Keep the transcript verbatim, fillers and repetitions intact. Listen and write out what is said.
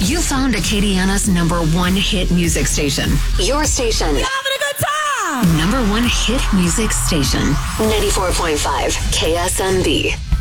You found Acadiana's number one hit music station. Your station. We're having a good time. Number one hit music station. ninety-four point five K S M B.